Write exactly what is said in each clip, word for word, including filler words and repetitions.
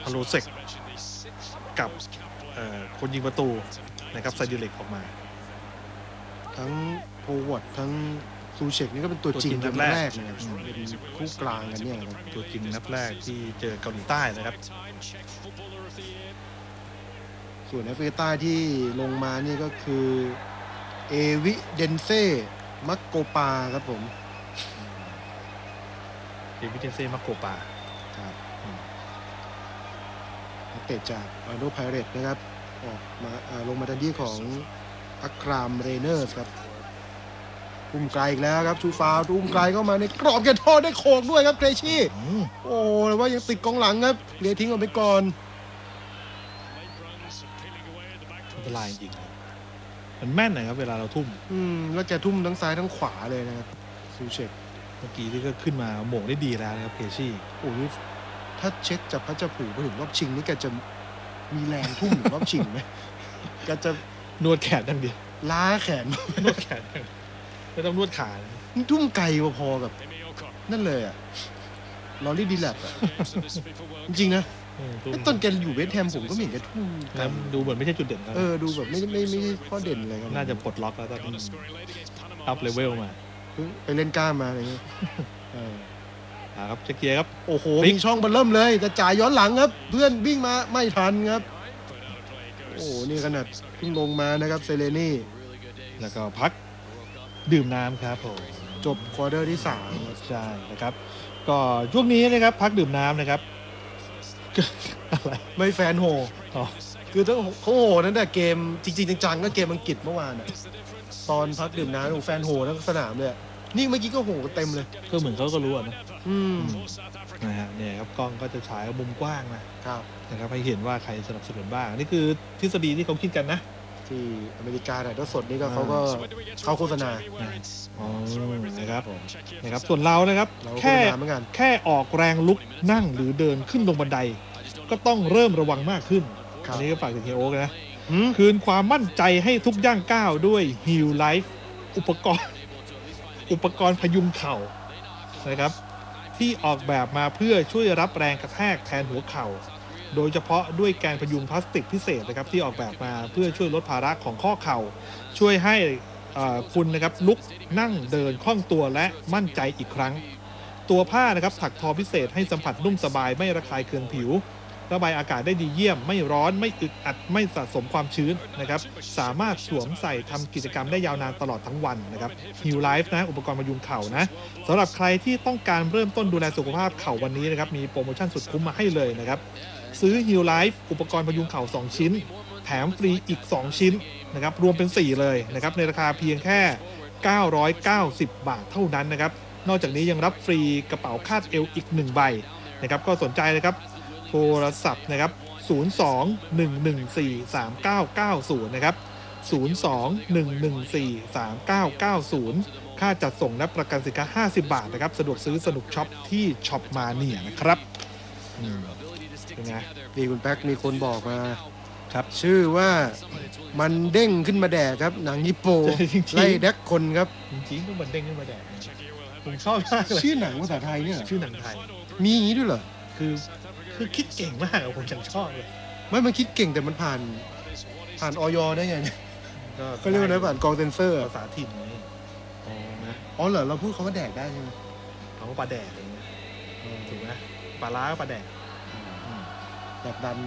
พาโลเซกกับคนยิงประตูนะครับไซดิเล็กออกมาทั้งโพวอร์ดทั้งซูเชกนี่ก็เป็นตัวจริงนัดแรกนะครับเป็นคู่กลางกันเนี่ยครับตัวจริงนัดแรกที่เจอเกาหลีใต้นะครับส่วนแอฟริกาใต้ที่ลงมานี่ก็คือเอวิเดนเซ่มักโกปาครับผมเอวิเดนเซ่มักโกปาครับนักเตะจากออร์แลนโดไพเรตส์นะครับออกมาลงมาทันที่ของอัครามเรเนอร์สครับทุ่มไกลอีกแล้วครับชูฟาวทุ่มไกลเข้ามาในกรอบเขตโทษได้โขกด้วยครับเกรชี่โอ้แต่ว่ายังติดกองหลังครับเลียทิ้งออกไปก่อนอันตรายจริงมันแม่นนะครับเวลาเราทุ่มอืมแล้วแกทุ่มทั้งซ้ายทั้งขวาเลยนะครับซูเชกเมื่อกี้ที่ก็ขึ้นมาโหม่งได้ดีแล้วนะครับเกรชี่โอ้ยถ้าเช็คจับพระเจ้าผูไปถึงรอบชิงนี่แกจะมีแรงทุ่มรอบชิงไหมแกจะนวดแขนดังเดียวล้าแขนนวดแขนไม่ต้องนวดขาทุ่มไกลพอๆกับนั่นเลยอ่ะลอรี่ดีแลบอ่ะจริงๆนะต้นแกอยู่เวสต์แฮมผมก็ไม่เห็นแกทุ่มแล้วดูเหมือนไม่ใช่จุดเด่นเออดูแบบไม่ไม่ไม่ใช่ข้อเด่นอะไรกันน่าจะปลดล็อกแล้วตอนนี้อัพเลเวลมาไปเล่นกล้ามมาอะไรเงี้ยเออครับเช็คเกียร์ครับโอ้โหมีช่องมันเริ่มเลยจะจ่ายย้อนหลังครับเพื่อนวิ่งมาไม่ทันครับโอ้นี่ขนาดเพิ่งลงมานะครับเซเลนี่แล้วก็พักดื่มน้ำครับผมจบควอเตอร์ที่สามใช่นะครับก็ช่วงนี้นะครับพักดื่มน้ำนะครับอะไรไม่แฟนโหคือต้องเขาโหนั่นแต่เกมจริงๆจังๆก็เกมอังกฤษเมื่อวานอ่ะตอนพักดื่มน้ำแฟนโหทั้งสนามเลยนี่เมื่อกี้ก็โหเต็มเลยก็เหมือนเขาก็รู้อ่ะนะอืมนะฮะเนี่ยครับกล้องก็จะฉายมุมกว้างนะครับนะครับให้เห็นว่าใครสนับสนุนบ้างนี่คือทฤษฎีที่เขาคิดกันนะที่อเมริกาถ่ายทอดสดนี่ก็เขาก็เขาโฆษณาอ๋อนะครับนะครับส่วนเรานะครับแค่แค่ออกแรงลุกนั่งหรือเดินขึ้นลงบันไดก็ต้องเริ่มระวังมากขึ้นอันนี้ก็ฝากถึงเฮียโอ๊กนะคืนความมั่นใจให้ทุกย่างก้าวด้วย Heal Life อุปกรณ์อุปกรณ์พยุงเข่านะครับที่ออกแบบมาเพื่อช่วยรับแรงกระแทกแทนหัวเข่าโดยเฉพาะด้วยแกนพยุงพลาสติกพิเศษนะครับที่ออกแบบมาเพื่อช่วยลดภาระของข้อเข่าช่วยให้คุณนะครับลุกนั่งเดินคล่องตัวและมั่นใจอีกครั้งตัวผ้านะครับถักทอพิเศษให้สัมผัสนุ่มสบายไม่ระคายเคืองผิวระบายอากาศได้ดีเยี่ยมไม่ร้อนไม่อึดอัดไม่สะสมความชื้นนะครับสามารถสวมใส่ทำกิจกรรมได้ยาวนานตลอดทั้งวันนะครับ Heal Life นะอุปกรณ์พยุงเข่านะสำหรับใครที่ต้องการเริ่มต้นดูแลสุขภาพเข่าวันนี้นะครับมีโปรโมชั่นสุดคุ้มมาให้เลยนะครับซื้อ Heal Life อุปกรณ์พยุงเข่าสองชิ้นแถมฟรีอีกสองชิ้นนะครับรวมเป็นสี่เลยนะครับในราคาเพียงแค่เก้าร้อยเก้าสิบบาทเท่านั้นนะครับนอกจากนี้ยังรับฟรีกระเป๋าคาดเอวอีกหนึ่งใบนะครับก็สนใจนะครับโทรศัพท์นะครับศูนย์ สอง หนึ่ง หนึ่ง สี่ สาม เก้า เก้า ศูนย์นะครับศูนย์ สอง หนึ่ง หนึ่ง สี่ สาม เก้า เก้า ศูนย์ค่าจัดส่งและประกันสินค้าห้าสิบบาทนะครับสะดวกซื้อสนุกช็อปที่ช็อปมาเนียนะครับอืมเป็นไงดีคุณแป๊กมีคนบอกมาครับชื่อว่ามันเด้งขึ้นมาแดกครับหนังญี่ปุ่นไล่แดกคนครับจริงๆก็มันเด้งขึ้นมาแดกผมชอบมากเลยชื่อหนังภาษาไทยเนี่ยชื่อหนังไทยมีอย่างนี้ด้วยเหรอคือคือคิดเก่งมากผมฉันชอบเลยไม่มันคิดเก่งแต่มันผ่านผ่านออยได้ไงเนี่ยก็เรียกว่านะผ่านกองเซนเซอร์ภาษาถิ่นไงอ๋อนะอ๋อเหรอเราพูดคำว่าแดกได้ใช่ไหมคำว่าปลาแดกอะไรเงี้ยถูกไหมปลาล้าก็ปลาแดกแดกดัน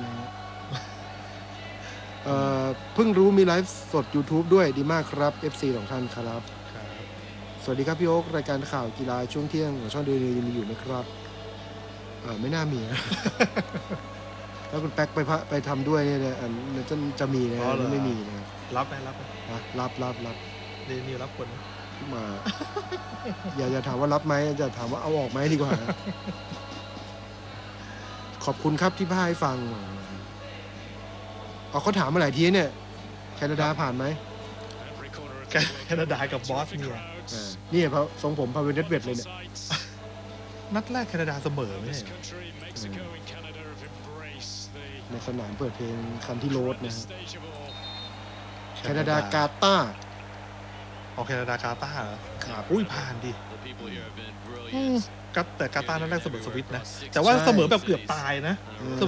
เอ่อเพิ่งรู้มีไลฟ์สด YouTube ด้วยดีมากครับ เอฟ ซี ของท่านครับสวัสดีครับพี่โอ๊ครายการข่าวกีฬาช่วงเที่ยงของช่องดูนีมีอยู่ไหมครับเออไม่น่ามีนะถ้าคุณแป๊กไปไปทำด้วยเนี่ยอันนี้จะจะมีนะอันนี้ไม่มีนะรับไหมรับไหมรับรับรับเดี๋ยวนี้รับคนมาอย่าอย่าถามว่ารับไหมจะถามว่าเอาออกไหมดีกว่าขอบคุณครับที่พาให้ฟังเอาเขาถามมาหลายทีเนี่ยแคนาดาผ่านไหมแคนาดากับบอสเนี่ยนี่เพราะทรงผมพาเวเนตเวดเลยเนี่ยนัดแรกแคนาดาเสมอไม่ใช่ในสนามเปิดเพลงคันที่โรดนะแคนาดากาตาร์เอาแคนาดากาตาร์เหรอครับอุ้ยผ่านดิกัตแต่กาตาร์นัดแรกเสมอสวิตนะแต่ว่าเสมอแบบเกือบตายนะ